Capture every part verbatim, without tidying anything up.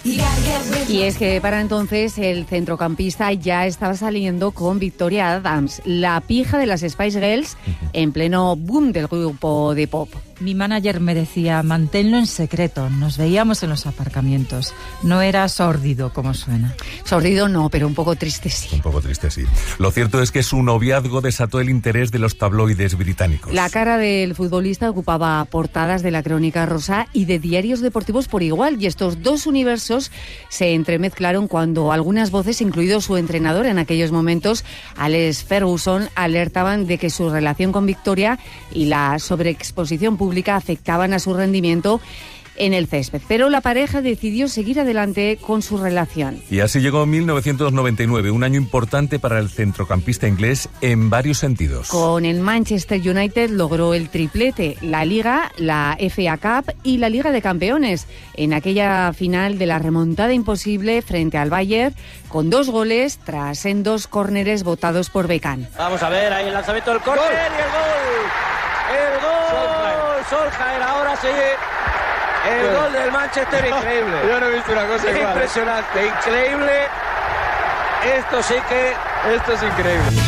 Y es que para entonces el centrocampista ya estaba saliendo con Victoria Adams, la pija de las Spice Girls, en pleno boom del grupo de pop. Mi manager me decía, manténlo en secreto. Nos veíamos en los aparcamientos. No era sórdido como suena. Sórdido no, pero un poco triste sí. Un poco triste sí. Lo cierto es que su noviazgo desató el interés de los tabloides británicos. La cara del futbolista ocupaba portadas de la Crónica Rosa y de diarios deportivos por igual. Y estos dos universos se entremezclaron cuando algunas voces, incluido su entrenador en aquellos momentos, Alex Ferguson, alertaban de que su relación con Victoria y la sobreexposición pública afectaban a su rendimiento en el césped. Pero la pareja decidió seguir adelante con su relación. Y así llegó mil novecientos noventa y nueve, un año importante para el centrocampista inglés en varios sentidos. Con el Manchester United logró el triplete, la Liga, la F A Cup y la Liga de Campeones, en aquella final de la remontada imposible frente al Bayern, con dos goles tras en dos córneres votados por Beckham. Vamos a ver, ahí el lanzamiento del córner y el gol. El gol, Solskjaer, ahora sí. El gol del Manchester, increíble. Yo no he visto una cosa igual. Impresionante, increíble. Esto sí que... Esto es increíble.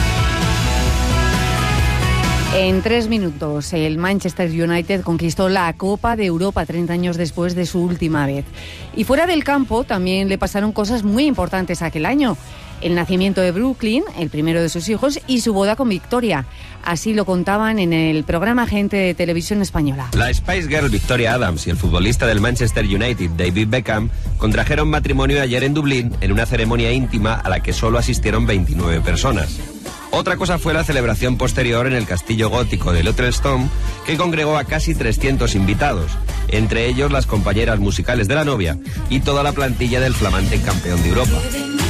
En tres minutos, el Manchester United conquistó la Copa de Europa treinta años después de su última vez. Y fuera del campo también le pasaron cosas muy importantes aquel año. El nacimiento de Brooklyn, el primero de sus hijos, y su boda con Victoria. Así lo contaban en el programa Gente de Televisión Española. La Spice Girl Victoria Adams y el futbolista del Manchester United, David Beckham, contrajeron matrimonio ayer en Dublín en una ceremonia íntima a la que solo asistieron veintinueve personas. Otra cosa fue la celebración posterior en el castillo gótico de Utrecht, que congregó a casi trescientos invitados, entre ellos las compañeras musicales de la novia y toda la plantilla del flamante campeón de Europa.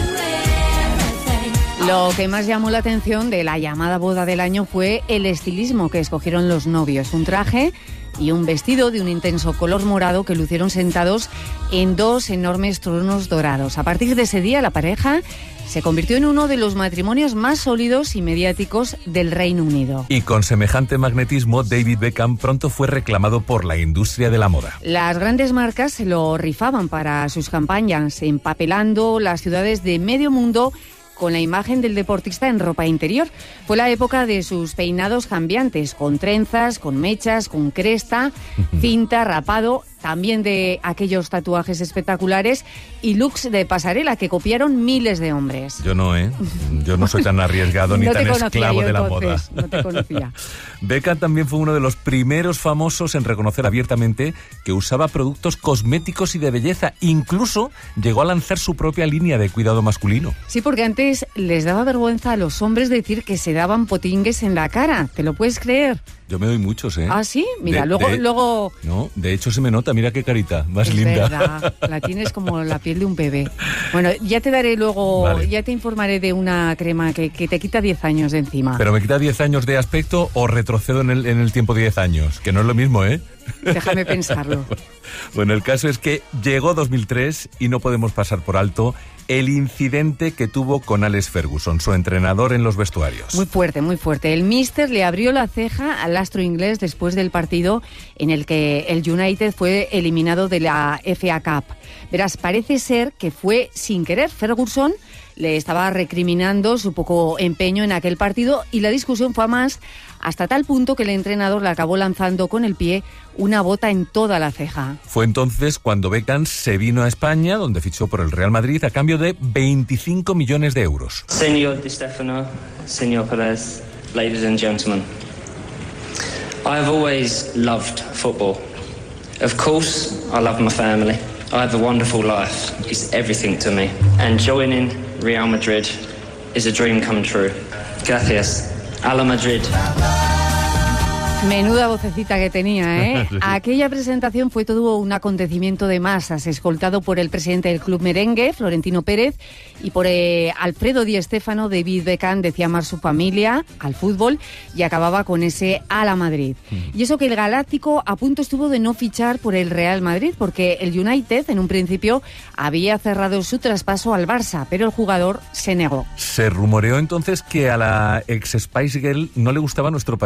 Lo que más llamó la atención de la llamada boda del año fue el estilismo que escogieron los novios. Un traje y un vestido de un intenso color morado que lucieron sentados en dos enormes tronos dorados. A partir de ese día, la pareja se convirtió en uno de los matrimonios más sólidos y mediáticos del Reino Unido. Y con semejante magnetismo, David Beckham pronto fue reclamado por la industria de la moda. Las grandes marcas se lo rifaban para sus campañas, empapelando las ciudades de medio mundo con la imagen del deportista en ropa interior. Fue la época de sus peinados cambiantes, con trenzas, con mechas, con cresta, cinta, rapado, también de aquellos tatuajes espectaculares y looks de pasarela que copiaron miles de hombres. Yo no, ¿eh? Yo no soy tan arriesgado ni no tan conocía, esclavo yo, de la entonces, moda. No te conocía. Beckham también fue uno de los primeros famosos en reconocer abiertamente que usaba productos cosméticos y de belleza. Incluso llegó a lanzar su propia línea de cuidado masculino. Sí, porque antes les daba vergüenza a los hombres decir que se daban potingues en la cara. ¿Te lo puedes creer? Yo me doy muchos, ¿eh? ¿Ah, sí? Mira, de, luego, de, luego... No, de hecho se me nota, mira qué carita, más es linda. Verdad, la tienes como la piel de un bebé. Bueno, ya te daré luego, vale. ya te informaré de una crema que, que te quita diez años de encima. ¿Pero me quita diez años de aspecto o retrocedo en el, en el tiempo de diez años? Que no es lo mismo, ¿eh? Déjame pensarlo. Bueno, el caso es que llegó dos mil tres y no podemos pasar por alto el incidente que tuvo con Alex Ferguson, su entrenador en los vestuarios. Muy fuerte, muy fuerte. El míster le abrió la ceja al astro inglés después del partido en el que el United fue eliminado de la F A Cup. Verás, parece ser que fue sin querer. Ferguson le estaba recriminando su poco empeño en aquel partido y la discusión fue a más, hasta tal punto que el entrenador le acabó lanzando con el pie una bota en toda la ceja. Fue entonces cuando Beckham se vino a España, donde fichó por el Real Madrid a cambio de veinticinco millones de euros. Señor Di Stefano, señor Perez, ladies and gentlemen, I've always loved football. Of course, I love my family. I have a wonderful life. It's everything to me. And joining Real Madrid is a dream come true. Gracias. A la Madrid. Menuda vocecita que tenía, ¿eh? Sí. Aquella presentación fue todo un acontecimiento de masas, escoltado por el presidente del club merengue, Florentino Pérez, y por eh, Alfredo Di Stéfano. David Beckham decía amar su familia, al fútbol, y acababa con ese a la Madrid. Mm. Y eso que el Galáctico a punto estuvo de no fichar por el Real Madrid, porque el United, en un principio, había cerrado su traspaso al Barça, pero el jugador se negó. Se rumoreó entonces que a la ex Spice Girl no le gustaba nuestro país.